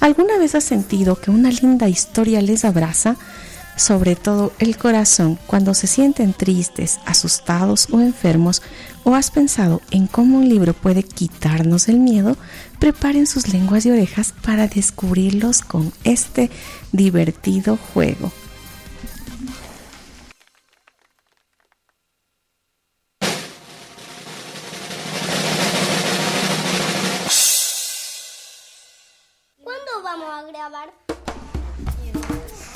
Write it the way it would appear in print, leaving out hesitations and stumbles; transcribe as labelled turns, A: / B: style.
A: ¿Alguna vez has sentido que una linda historia les abraza? Sobre todo el corazón cuando se sienten tristes, asustados o enfermos, o has pensado en cómo un libro puede quitarnos el miedo. Preparen sus lenguas y orejas para descubrirlos con este divertido juego.
B: ¿Cuándo vamos a grabar?